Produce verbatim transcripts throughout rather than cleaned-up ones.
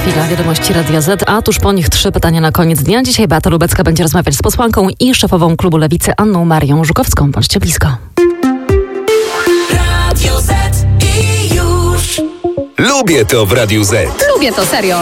chwila, wiadomości Radia Z, a tuż po nich trzy pytania na koniec dnia. Dzisiaj Beata Lubecka będzie rozmawiać z posłanką i szefową klubu Lewicy Anną Marią Żukowską. Bądźcie blisko. Radio Z i już. Lubię to w Radiu Z. Lubię to, serio.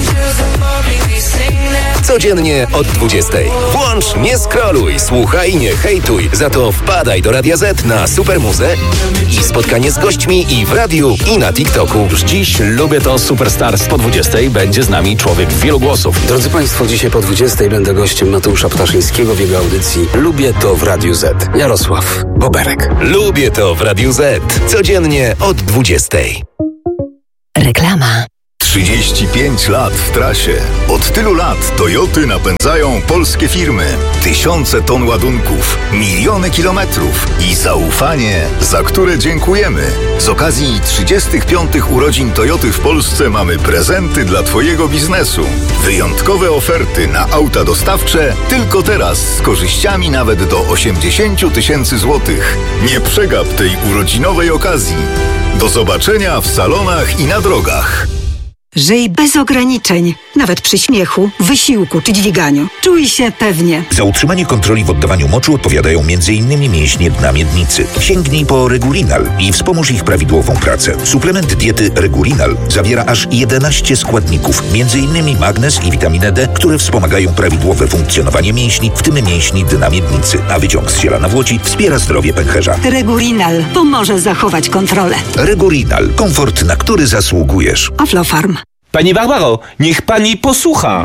Codziennie od dwudziestej. Włącz, nie scrolluj, słuchaj, nie hejtuj. Za to wpadaj do Radia Z na Supermuzę i spotkanie z gośćmi i w radiu, i na TikToku. Już dziś Lubię to Superstars po dwudziestej. Będzie z nami człowiek wielu głosów. Drodzy Państwo, dzisiaj po dwudziestej będę gościem Mateusza Ptaszyńskiego w jego audycji Lubię to w Radiu Z. Jarosław Boberek. Lubię to w Radiu Z. Codziennie od dwudziestej. Reklama. trzydzieści pięć lat w trasie. Od tylu lat Toyoty napędzają polskie firmy. Tysiące ton ładunków, miliony kilometrów i zaufanie, za które dziękujemy. Z okazji trzydziestych piątych urodzin Toyoty w Polsce mamy prezenty dla Twojego biznesu. Wyjątkowe oferty na auta dostawcze tylko teraz z korzyściami nawet do osiemdziesiąt tysięcy złotych. Nie przegap tej urodzinowej okazji. Do zobaczenia w salonach i na drogach. Żyj bez ograniczeń, nawet przy śmiechu, wysiłku czy dźwiganiu. Czuj się pewnie. Za utrzymanie kontroli w oddawaniu moczu odpowiadają m.in. mięśnie dna miednicy. Sięgnij po Regulinal i wspomóż ich prawidłową pracę. Suplement diety Regulinal zawiera aż jedenaście składników, m.in. magnez i witaminę D, które wspomagają prawidłowe funkcjonowanie mięśni, w tym mięśni dna miednicy. A wyciąg z ziela Włodzi wspiera zdrowie pęcherza. Regulinal pomoże zachować kontrolę. Regulinal. Komfort, na który zasługujesz. Aflofarm. Pani Barbaro, niech pani posłucha.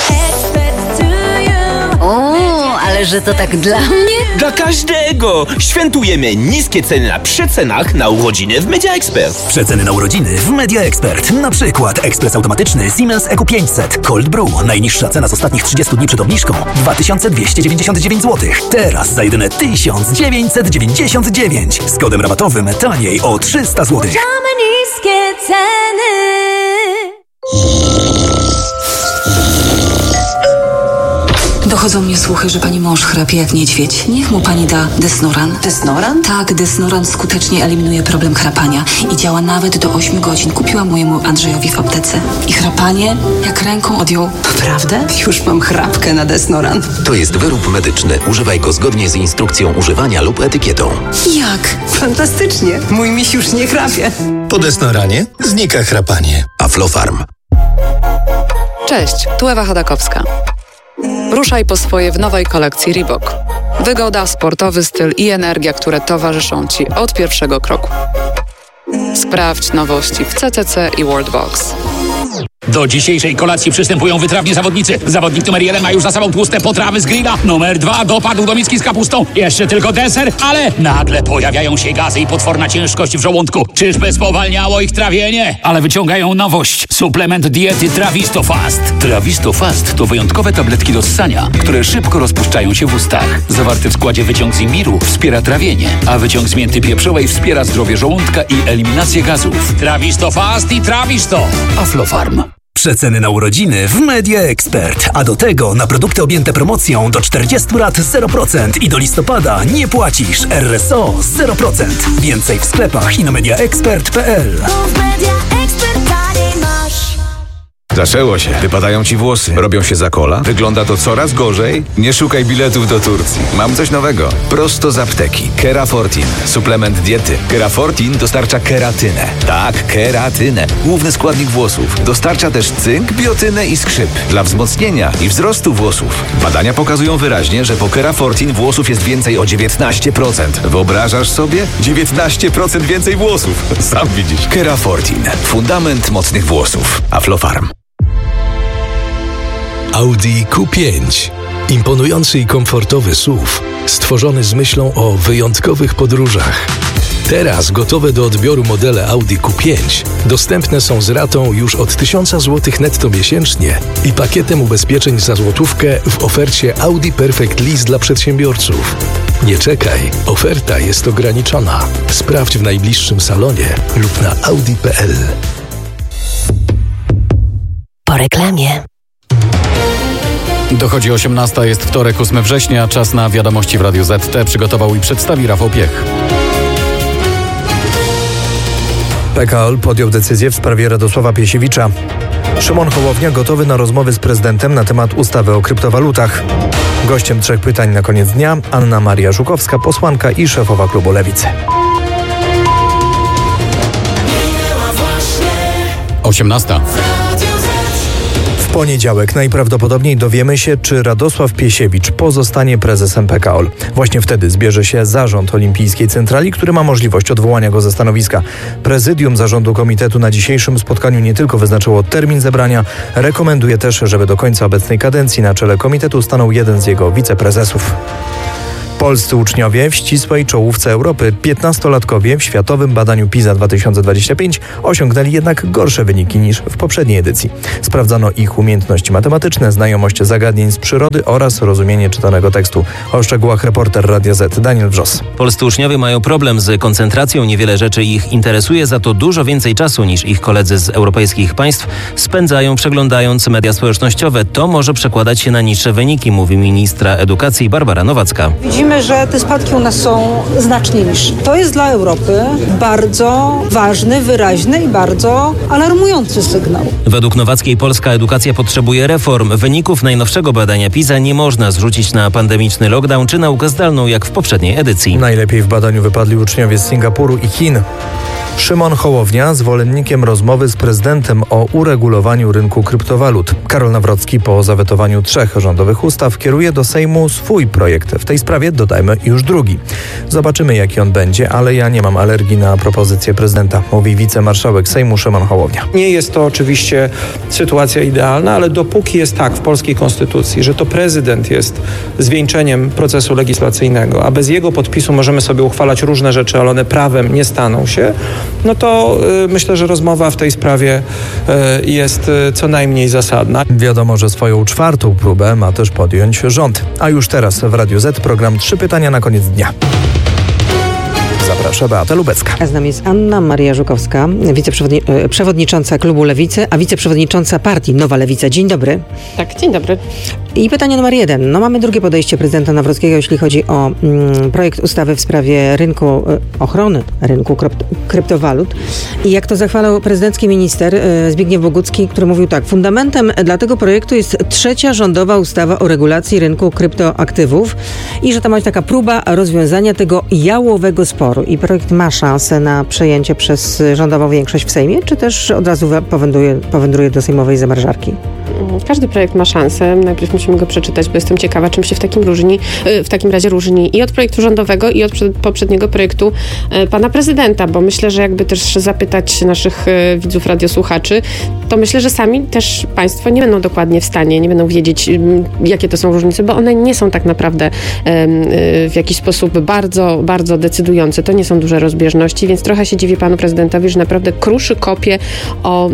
O, ale że to tak dla mnie? Dla każdego! Świętujemy niskie ceny na przecenach na urodziny w Media Expert. Przeceny na urodziny w Media Expert. Na przykład ekspres automatyczny Siemens E Q pięćset Cold Brew. Najniższa cena z ostatnich trzydziestu dni przed obniżką dwa tysiące dwieście dziewięćdziesiąt dziewięć złotych. Teraz za jedyne tysiąc dziewięćset dziewięćdziesiąt dziewięć. Z kodem rabatowym taniej o trzysta złotych. Mamy niskie ceny. Dochodzą mnie słuchy, że pani mąż chrapie jak niedźwiedź. Niech mu pani da Desnoran. Desnoran? Tak, Desnoran skutecznie eliminuje problem chrapania i działa nawet do ośmiu godzin. Kupiłam mojemu Andrzejowi w aptece. I chrapanie jak ręką odjął. Naprawdę? Już mam chrapkę na Desnoran. To jest wyrób medyczny. Używaj go zgodnie z instrukcją używania lub etykietą. Jak? Fantastycznie. Mój miś już nie chrapie. Po Desnoranie znika chrapanie. Aflofarm. Cześć, tu Ewa Chodakowska. Ruszaj po swoje w nowej kolekcji Reebok. Wygoda, sportowy styl i energia, które towarzyszą Ci od pierwszego kroku. Sprawdź nowości w C C C i Worldbox. Do dzisiejszej kolacji przystępują wytrawni zawodnicy. Zawodnik numer jeden ma już za sobą tłuste potrawy z grilla. Numer dwa dopadł do miski z kapustą. Jeszcze tylko deser, ale nagle pojawiają się gazy i potworna ciężkość w żołądku. Czyżby spowalniało ich trawienie? Ale wyciągają nowość. Suplement diety Trawisto Fast. Trawisto Fast to wyjątkowe tabletki do ssania, które szybko rozpuszczają się w ustach. Zawarty w składzie wyciąg z imbiru wspiera trawienie, a wyciąg z mięty pieprzowej wspiera zdrowie żołądka i eliminację gazów. Trawisto Fast i Trawisto. Aflofarm. Przeceny na urodziny w Media Expert. A do tego na produkty objęte promocją do czterdziestu lat zero procent i do listopada nie płacisz. R S O zero procent. Więcej w sklepach i na mediaexpert kropka p l. Zaczęło się. Wypadają ci włosy. Robią się za kola. Wygląda to coraz gorzej. Nie szukaj biletów do Turcji. Mam coś nowego. Prosto z apteki. Kerafortin. Suplement diety. Kerafortin dostarcza keratynę. Tak, keratynę. Główny składnik włosów. Dostarcza też cynk, biotynę i skrzyp. Dla wzmocnienia i wzrostu włosów. Badania pokazują wyraźnie, że po Kerafortin włosów jest więcej o dziewiętnaście procent. Wyobrażasz sobie? dziewiętnaście procent więcej włosów. Sam widzisz. Kerafortin. Fundament mocnych włosów. Aflofarm. Audi Q pięć. Imponujący i komfortowy S U V, stworzony z myślą o wyjątkowych podróżach. Teraz gotowe do odbioru modele Audi Q pięć dostępne są z ratą już od tysiąc złotych netto miesięcznie i pakietem ubezpieczeń za złotówkę w ofercie Audi Perfect Lease dla przedsiębiorców. Nie czekaj, oferta jest ograniczona. Sprawdź w najbliższym salonie lub na audi kropka p l. Po reklamie. Dochodzi osiemnasta, jest wtorek, ósmego września, czas na wiadomości w Radiu Z T. Przygotował i przedstawi Rafał Piech. P K O L podjął decyzję w sprawie Radosława Piesiewicza. Szymon Hołownia gotowy na rozmowy z prezydentem na temat ustawy o kryptowalutach. Gościem trzech pytań na koniec dnia Anna Maria Żukowska, posłanka i szefowa klubu Lewicy. osiemnasta. W poniedziałek najprawdopodobniej dowiemy się, czy Radosław Piesiewicz pozostanie prezesem P K O L. Właśnie wtedy zbierze się zarząd Olimpijskiej Centrali, który ma możliwość odwołania go ze stanowiska. Prezydium zarządu komitetu na dzisiejszym spotkaniu nie tylko wyznaczyło termin zebrania, rekomenduje też, żeby do końca obecnej kadencji na czele komitetu stanął jeden z jego wiceprezesów. Polscy uczniowie w ścisłej czołówce Europy, piętnastolatkowie w światowym badaniu PISA dwa tysiące dwadzieścia pięć osiągnęli jednak gorsze wyniki niż w poprzedniej edycji. Sprawdzano ich umiejętności matematyczne, znajomość zagadnień z przyrody oraz rozumienie czytanego tekstu. O szczegółach reporter Radia Z Daniel Wrzos. Polscy uczniowie mają problem z koncentracją, niewiele rzeczy ich interesuje, za to dużo więcej czasu niż ich koledzy z europejskich państw spędzają przeglądając media społecznościowe. To może przekładać się na niższe wyniki, mówi ministra edukacji Barbara Nowacka. Widzimy, że te spadki u nas są znacznie niższe. To jest dla Europy bardzo ważny, wyraźny i bardzo alarmujący sygnał. Według Nowackiej polska edukacja potrzebuje reform. Wyników najnowszego badania PISA nie można zrzucić na pandemiczny lockdown czy naukę zdalną jak w poprzedniej edycji. Najlepiej w badaniu wypadli uczniowie z Singapuru i Chin. Szymon Hołownia zwolennikiem rozmowy z prezydentem o uregulowaniu rynku kryptowalut. Karol Nawrocki po zawetowaniu trzech rządowych ustaw kieruje do Sejmu swój projekt. W tej sprawie dodajmy już drugi. Zobaczymy, jaki on będzie, ale ja nie mam alergii na propozycję prezydenta, mówi wicemarszałek Sejmu Szymon Hołownia. Nie jest to oczywiście sytuacja idealna, ale dopóki jest tak w polskiej konstytucji, że to prezydent jest zwieńczeniem procesu legislacyjnego, a bez jego podpisu możemy sobie uchwalać różne rzeczy, ale one prawem nie staną się, no to y, myślę, że rozmowa w tej sprawie y, jest y, co najmniej zasadna. Wiadomo, że swoją czwartą próbę ma też podjąć rząd. A już teraz w Radiu Z program Trzy pytania na koniec dnia. Zaprasza Beata Lubecka. A z nami jest Anna Maria Żukowska, wiceprzewodnicząca klubu Lewicy, a wiceprzewodnicząca partii Nowa Lewica. Dzień dobry. Tak, dzień dobry. I pytanie numer jeden. No mamy drugie podejście prezydenta Nawrockiego, jeśli chodzi o mm, projekt ustawy w sprawie rynku, y, ochrony rynku krypt, kryptowalut. I jak to zachwalał prezydencki minister y, Zbigniew Bogucki, który mówił tak: fundamentem dla tego projektu jest trzecia rządowa ustawa o regulacji rynku kryptoaktywów i że to ma być taka próba rozwiązania tego jałowego sporu. I projekt ma szansę na przejęcie przez rządową większość w Sejmie, czy też od razu powędruje, powędruje do sejmowej zamrażarki? Każdy projekt ma szansę. Najpierw musimy go przeczytać, bo jestem ciekawa, czym się w takim, różni, w takim razie różni i od projektu rządowego, i od poprzedniego projektu pana prezydenta, bo myślę, że jakby też zapytać naszych widzów, radiosłuchaczy, to myślę, że sami też państwo nie będą dokładnie w stanie, nie będą wiedzieć, jakie to są różnice, bo one nie są tak naprawdę w jakiś sposób bardzo, bardzo decydujące. To nie są duże rozbieżności, więc trochę się dziwię panu prezydentowi, że naprawdę kruszy kopie o,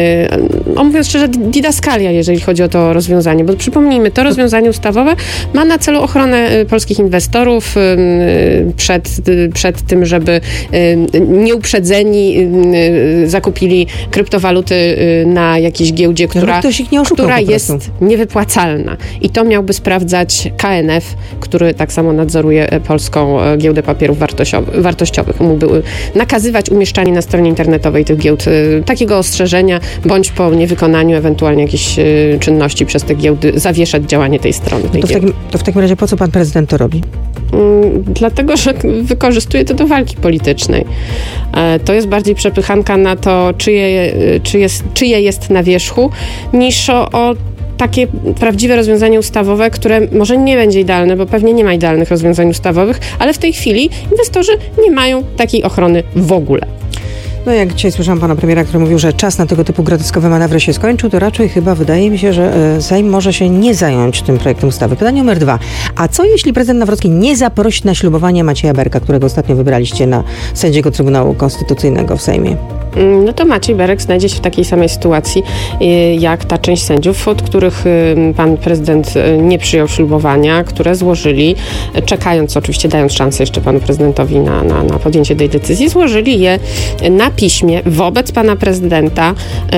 o mówiąc szczerze, didaskalia, jeżeli chodzi o to rozwiązanie, bo przypomnijmy, to rozwiązanie ustawowe ma na celu ochronę polskich inwestorów przed, przed tym, żeby nieuprzedzeni zakupili kryptowaluty na jakiejś giełdzie, która, która jest niewypłacalna. I to miałby sprawdzać K N F, który tak samo nadzoruje polską giełdę papierów wartościowych. Mógłby nakazywać umieszczanie na stronie internetowej tych giełd takiego ostrzeżenia, bądź po niewykonaniu ewentualnie jakichś czynności przez te giełdy zawieszać działanie tej strony. Tej to, w takim, to w takim razie po co pan prezydent to robi? Mm, dlatego, że wykorzystuje to do walki politycznej. E, to jest bardziej przepychanka na to, czyje, czy jest, czyje jest na wierzchu, niż o, o takie prawdziwe rozwiązanie ustawowe, które może nie będzie idealne, bo pewnie nie ma idealnych rozwiązań ustawowych, ale w tej chwili inwestorzy nie mają takiej ochrony w ogóle. No jak dzisiaj słyszałam pana premiera, który mówił, że czas na tego typu groteskowe manewry się skończył, to raczej chyba wydaje mi się, że Sejm może się nie zająć tym projektem ustawy. Pytanie numer dwa. A co jeśli prezydent Nawrocki nie zaprosi na ślubowanie Macieja Berka, którego ostatnio wybraliście na sędziego Trybunału Konstytucyjnego w Sejmie? No to Maciej Berek znajdzie się w takiej samej sytuacji jak ta część sędziów, od których pan prezydent nie przyjął ślubowania, które złożyli, czekając, oczywiście dając szansę jeszcze panu prezydentowi na, na, na podjęcie tej decyzji, złożyli je na piśmie wobec pana prezydenta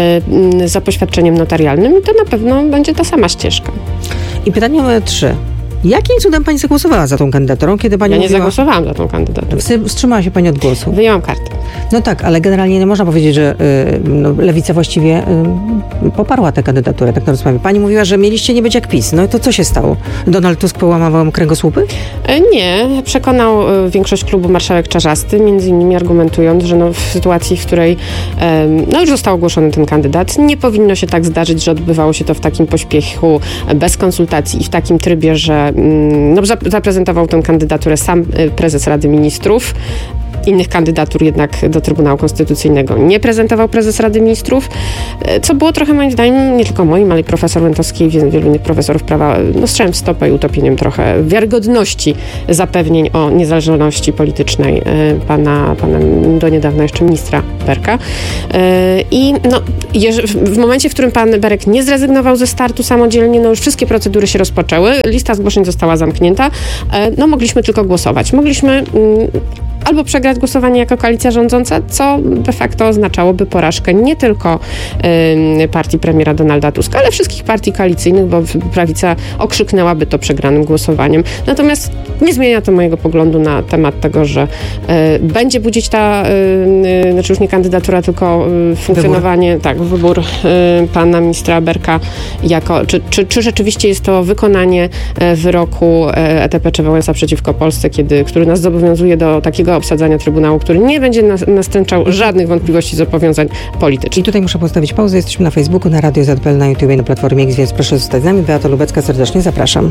za poświadczeniem notarialnym i to na pewno będzie ta sama ścieżka. I pytanie numer trzy. Jakim cudem pani zagłosowała za tą kandydaturą, kiedy pani Ja nie mówiła... zagłosowałam za tą kandydaturę. Wstrzymała się pani od głosu. Wyjęłam kartę. No tak, ale generalnie nie można powiedzieć, że y, no, Lewica właściwie y, poparła tę kandydaturę, tak na rozprawie. Pani mówiła, że mieliście nie być jak PiS. No to co się stało? Donald Tusk połamał wam kręgosłupy? E, Nie. Przekonał e, większość klubu marszałek Czarzasty, między innymi argumentując, że no, w sytuacji, w której e, no, już został ogłoszony ten kandydat, nie powinno się tak zdarzyć, że odbywało się to w takim pośpiechu, bez konsultacji i w takim trybie, że mm, no, zaprezentował tę kandydaturę sam e, prezes Rady Ministrów. Innych kandydatur jednak do Trybunału Konstytucyjnego nie prezentował prezes Rady Ministrów, co było trochę moim zdaniem, nie tylko moim, ale i profesor Łętowskiej i wielu innych profesorów prawa, no strzałem w stopę i utopieniem trochę wiarygodności zapewnień o niezależności politycznej pana, pana do niedawna jeszcze ministra Berka. I no, w momencie, w którym pan Berek nie zrezygnował ze startu samodzielnie, no już wszystkie procedury się rozpoczęły, lista zgłoszeń została zamknięta, no mogliśmy tylko głosować. Mogliśmy albo przegrać głosowanie jako koalicja rządząca, co de facto oznaczałoby porażkę nie tylko y, partii premiera Donalda Tuska, ale wszystkich partii koalicyjnych, bo prawica okrzyknęłaby to przegranym głosowaniem. Natomiast nie zmienia to mojego poglądu na temat tego, że y, będzie budzić ta, y, y, znaczy już nie kandydatura, tylko y, funkcjonowanie, wybór. tak, wybór y, pana ministra Berka jako, czy, czy, czy rzeczywiście jest to wykonanie y, wyroku y, E T P czy Wałęsa przeciwko Polsce, kiedy, który nas zobowiązuje do takiego obsadzania Trybunału, który nie będzie nas, nastręczał żadnych wątpliwości zobowiązań politycznych. I tutaj muszę postawić pauzę. Jesteśmy na Facebooku, na Radio Z P L, na YouTube, na Platformie X, więc proszę zostać z nami. Beata Lubecka, serdecznie zapraszam.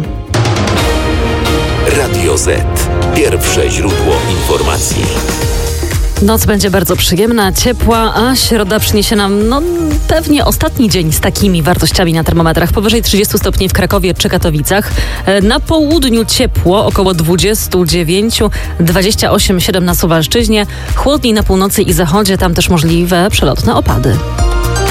Radio Z. Pierwsze źródło informacji. Noc będzie bardzo przyjemna, ciepła, a środa przyniesie nam, no pewnie ostatni dzień z takimi wartościami na termometrach. Powyżej trzydziestu stopni w Krakowie czy Katowicach. Na południu ciepło, około dwadzieścia dziewięć, dwadzieścia osiem, siedem na Suwalszczyźnie. Chłodniej na północy i zachodzie, tam też możliwe przelotne opady.